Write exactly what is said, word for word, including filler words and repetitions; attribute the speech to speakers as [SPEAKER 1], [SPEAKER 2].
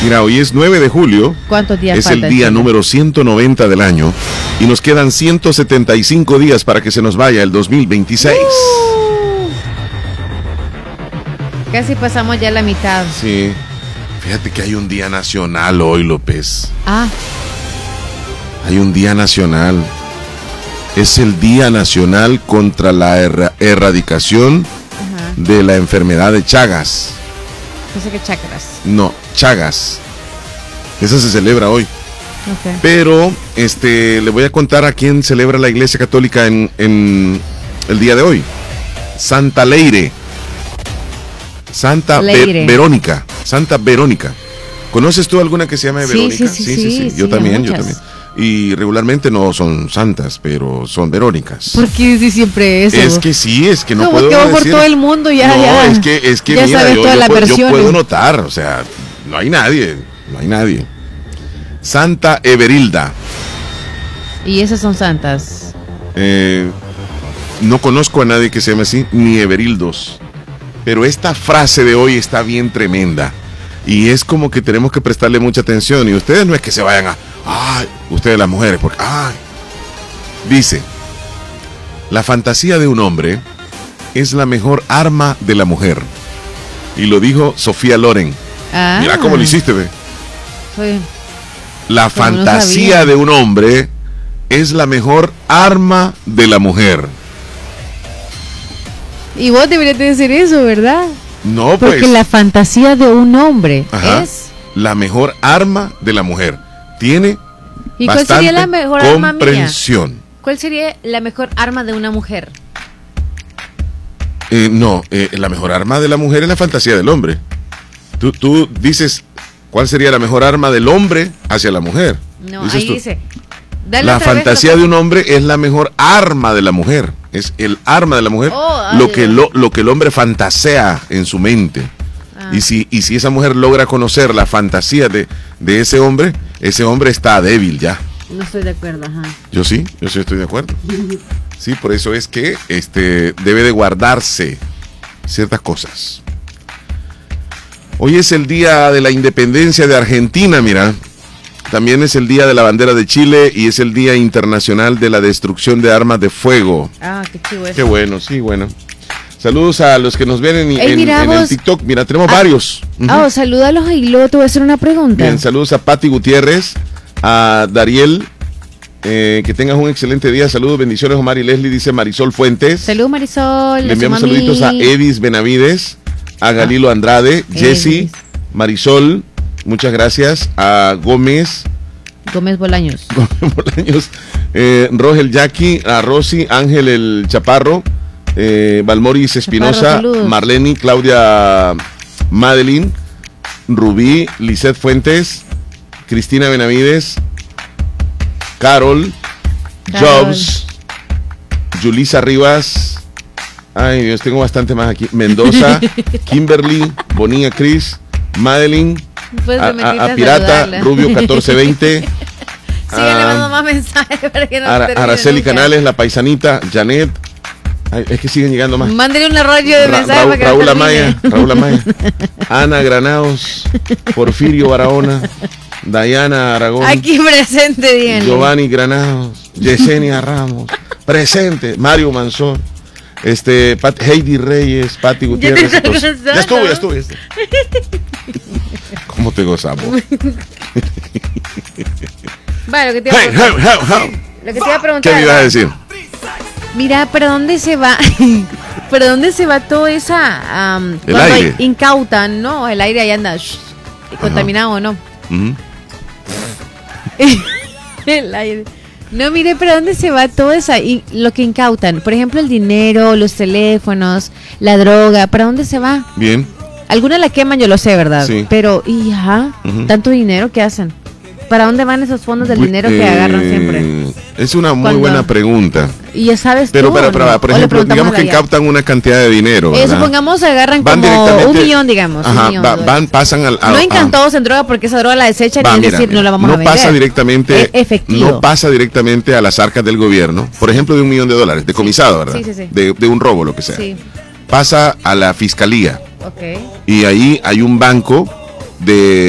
[SPEAKER 1] Mira, hoy es nueve de julio.
[SPEAKER 2] ¿Cuántos días
[SPEAKER 1] Es
[SPEAKER 2] faltan,
[SPEAKER 1] el día
[SPEAKER 2] Chile?
[SPEAKER 1] número ciento noventa del año. Y nos quedan ciento setenta y cinco días para que se nos vaya el dos mil veintiséis.
[SPEAKER 2] Uh, casi pasamos ya la mitad.
[SPEAKER 1] Sí. Fíjate que hay un día nacional hoy, López.
[SPEAKER 2] Ah,
[SPEAKER 1] Hay un día nacional. Es el Día Nacional contra la erra- erradicación
[SPEAKER 2] ajá.
[SPEAKER 1] de la enfermedad de Chagas.
[SPEAKER 2] Pensé que chakras.
[SPEAKER 1] No, Chagas. Esa se celebra hoy.
[SPEAKER 2] Ok.
[SPEAKER 1] Pero este, le voy a contar a quién celebra la Iglesia Católica en, en el día de hoy. Santa Leire. Santa Ve-
[SPEAKER 2] Leire.
[SPEAKER 1] Verónica. Santa Verónica. ¿Conoces tú alguna que se llame
[SPEAKER 2] Sí,
[SPEAKER 1] Verónica?
[SPEAKER 2] sí, sí, sí,
[SPEAKER 1] Yo
[SPEAKER 2] sí,
[SPEAKER 1] también,
[SPEAKER 2] muchas.
[SPEAKER 1] yo también. Y regularmente no son santas, pero son Verónicas.
[SPEAKER 2] ¿Por qué decís siempre eso?
[SPEAKER 1] Es que sí, es que no
[SPEAKER 2] Como
[SPEAKER 1] puedo
[SPEAKER 2] que va por
[SPEAKER 1] decir-
[SPEAKER 2] todo el mundo ya,
[SPEAKER 1] no,
[SPEAKER 2] ya.
[SPEAKER 1] es que, es que
[SPEAKER 2] Ya
[SPEAKER 1] mira,
[SPEAKER 2] sabes
[SPEAKER 1] yo,
[SPEAKER 2] todas
[SPEAKER 1] yo
[SPEAKER 2] las
[SPEAKER 1] puedo, yo
[SPEAKER 2] versiones.
[SPEAKER 1] puedo notar, o sea, no hay nadie, no hay nadie. Santa Everilda.
[SPEAKER 2] Y esas son santas.
[SPEAKER 1] Eh, no conozco a nadie que se llame así, ni Everildos. Pero esta frase de hoy está bien tremenda. Y es como que tenemos que prestarle mucha atención. Y ustedes no es que se vayan a... Ay, ustedes las mujeres, porque... Ay. Dice, la fantasía de un hombre es la mejor arma de la mujer. Y lo dijo Sofía Loren.
[SPEAKER 2] Ah,
[SPEAKER 1] Mira cómo lo hiciste, ve.
[SPEAKER 2] soy-
[SPEAKER 1] La
[SPEAKER 2] Pero no
[SPEAKER 1] fantasía
[SPEAKER 2] sabía.
[SPEAKER 1] de un hombre es la mejor arma de la mujer.
[SPEAKER 2] Y vos deberías de decir eso, ¿verdad?
[SPEAKER 1] No,
[SPEAKER 2] Porque
[SPEAKER 1] pues...
[SPEAKER 2] la fantasía de un hombre
[SPEAKER 1] Ajá.
[SPEAKER 2] es...
[SPEAKER 1] La mejor arma de la mujer. Tiene
[SPEAKER 2] ¿Y cuál
[SPEAKER 1] bastante
[SPEAKER 2] sería la mejor arma mía?
[SPEAKER 1] comprensión.
[SPEAKER 2] ¿Cuál sería la mejor arma de una mujer?
[SPEAKER 1] Eh, no, eh, la mejor arma de la mujer es la fantasía del hombre. Tú, tú dices, ¿cuál sería la mejor arma del hombre hacia la mujer?
[SPEAKER 2] No,
[SPEAKER 1] Dices
[SPEAKER 2] ahí
[SPEAKER 1] tú.
[SPEAKER 2] dice... dale
[SPEAKER 1] La
[SPEAKER 2] otra vez
[SPEAKER 1] fantasía
[SPEAKER 2] lo que-
[SPEAKER 1] de un hombre es la mejor arma de la mujer. Es el arma de la mujer.
[SPEAKER 2] Oh,
[SPEAKER 1] lo,
[SPEAKER 2] ay,
[SPEAKER 1] que
[SPEAKER 2] ay.
[SPEAKER 1] lo, lo que el hombre fantasea en su mente.
[SPEAKER 2] Ah.
[SPEAKER 1] Y si, y si esa mujer logra conocer la fantasía de, de ese hombre, ese hombre está débil ya.
[SPEAKER 2] No estoy de acuerdo, ajá.
[SPEAKER 1] Yo sí, yo sí estoy de acuerdo. Sí, por eso es que este debe de guardarse ciertas cosas. Hoy es el día de la independencia de Argentina, mira. También es el día de la bandera de Chile y es el día internacional de la destrucción de armas de fuego.
[SPEAKER 2] Ah, qué chivo eso.
[SPEAKER 1] Qué bueno, sí, bueno. Saludos a los que nos ven en,
[SPEAKER 2] Ey,
[SPEAKER 1] en-
[SPEAKER 2] mira
[SPEAKER 1] en el
[SPEAKER 2] vos.
[SPEAKER 1] TikTok. Mira, tenemos
[SPEAKER 2] Ah,
[SPEAKER 1] varios. Ujú.
[SPEAKER 2] Ah, oh, salúdalos y luego te voy a hacer una pregunta.
[SPEAKER 1] Bien, saludos a Patti Gutiérrez, a Dariel, eh, que tengas un excelente día. Saludos, bendiciones, Omar y Leslie, dice Marisol Fuentes.
[SPEAKER 2] Salud, Marisol.
[SPEAKER 1] Le enviamos
[SPEAKER 2] su mami.
[SPEAKER 1] saluditos a Edis Benavides, a Galilo Andrade, Jessy,
[SPEAKER 2] Edis.
[SPEAKER 1] Marisol, muchas gracias, a Gómez,
[SPEAKER 2] Gómez Bolaños.
[SPEAKER 1] Gómez Bolaños, eh, Rogel Jackie, a Rosy, Ángel el Chaparro, eh, Valmoris Espinosa,
[SPEAKER 2] Chaparro, saludos.
[SPEAKER 1] Marleni, Claudia Madeline, Rubí, Lisette Fuentes, Cristina Benavides, Carol,
[SPEAKER 2] Carol.
[SPEAKER 1] Jobs, Yulisa Rivas, ay Dios, tengo bastante más aquí, Mendoza, Kimberly, Bonilla Cris, Madeline,
[SPEAKER 2] Puedes
[SPEAKER 1] a,
[SPEAKER 2] permitirte
[SPEAKER 1] a- a Pirata,
[SPEAKER 2] saludarla.
[SPEAKER 1] Rubio catorce veinte,
[SPEAKER 2] Síganle
[SPEAKER 1] a-
[SPEAKER 2] mandando más mensajes para que no
[SPEAKER 1] Ara-
[SPEAKER 2] se termine
[SPEAKER 1] Araceli
[SPEAKER 2] nunca.
[SPEAKER 1] Canales, La Paisanita, Janet, ay, es que siguen llegando más.
[SPEAKER 2] Mándele un rollo de
[SPEAKER 1] Ra-
[SPEAKER 2] mensajes
[SPEAKER 1] Raúl,
[SPEAKER 2] para que
[SPEAKER 1] Raúl
[SPEAKER 2] no termine.
[SPEAKER 1] Amaya, Raúl Amaya, Ana Granados, Porfirio Barahona, Dayana Aragón,
[SPEAKER 2] Aquí presente, díganle.
[SPEAKER 1] Giovanni Granados, Yesenia Ramos, presente, Mario Manzón, este, Pat- Heidi Reyes, Patti Gutiérrez.
[SPEAKER 2] te está
[SPEAKER 1] entonces-
[SPEAKER 2] gozando.
[SPEAKER 1] ya estuvo, ya estuvo, ya estuvo. ¿Cómo te gozamos?
[SPEAKER 2] Vale, lo que te iba a
[SPEAKER 1] Hey,
[SPEAKER 2] preguntar.
[SPEAKER 1] hey, hey, hey.
[SPEAKER 2] Lo que te iba a preguntar.
[SPEAKER 1] ¿Qué me ibas a decir?
[SPEAKER 2] Mira, ¿pero dónde se va? ¿Pero dónde se va toda esa... am,
[SPEAKER 1] El
[SPEAKER 2] cuando
[SPEAKER 1] aire.
[SPEAKER 2] hay- incautan, ¿no? El aire ahí anda shh, contaminado o no.
[SPEAKER 1] Ujú.
[SPEAKER 2] El aire. No, mire, ¿pero dónde se va todo esa, y lo que incautan? Por ejemplo, el dinero, los teléfonos, la droga, ¿para dónde se va?
[SPEAKER 1] Bien.
[SPEAKER 2] Alguna la queman, yo lo sé, ¿verdad?
[SPEAKER 1] Sí.
[SPEAKER 2] Pero, y ya,
[SPEAKER 1] Ujú.
[SPEAKER 2] tanto dinero que hacen. ¿Para dónde van esos fondos del
[SPEAKER 1] Bu-
[SPEAKER 2] dinero que
[SPEAKER 1] eh,
[SPEAKER 2] agarran siempre?
[SPEAKER 1] Es una muy
[SPEAKER 2] Cuando-
[SPEAKER 1] buena pregunta.
[SPEAKER 2] Y ya sabes
[SPEAKER 1] Pero,
[SPEAKER 2] tú,
[SPEAKER 1] pero,
[SPEAKER 2] ¿o
[SPEAKER 1] pero,
[SPEAKER 2] no?
[SPEAKER 1] por
[SPEAKER 2] ¿O le
[SPEAKER 1] ejemplo,
[SPEAKER 2] preguntamos
[SPEAKER 1] digamos
[SPEAKER 2] a
[SPEAKER 1] que
[SPEAKER 2] la Yara?
[SPEAKER 1] incautan una cantidad de dinero.
[SPEAKER 2] Eh,
[SPEAKER 1] ¿verdad?
[SPEAKER 2] supongamos agarran
[SPEAKER 1] Van
[SPEAKER 2] como
[SPEAKER 1] directamente-
[SPEAKER 2] un millón, digamos. un
[SPEAKER 1] Ajá,
[SPEAKER 2] millón
[SPEAKER 1] va-
[SPEAKER 2] de dólares.
[SPEAKER 1] van, pasan al. a-
[SPEAKER 2] No
[SPEAKER 1] a-
[SPEAKER 2] encantados en droga porque esa droga la desechan
[SPEAKER 1] Va,
[SPEAKER 2] y es
[SPEAKER 1] mira,
[SPEAKER 2] decir, no la vamos
[SPEAKER 1] no
[SPEAKER 2] a vender.
[SPEAKER 1] pasa directamente,
[SPEAKER 2] Es efectivo.
[SPEAKER 1] no pasa directamente a las arcas del gobierno, por ejemplo, de un millón de dólares, decomisado, ¿verdad?
[SPEAKER 2] Sí, sí, sí.
[SPEAKER 1] De, de un robo, lo que sea.
[SPEAKER 2] Sí,
[SPEAKER 1] Pasa a la fiscalía
[SPEAKER 2] ok.
[SPEAKER 1] y ahí hay un banco de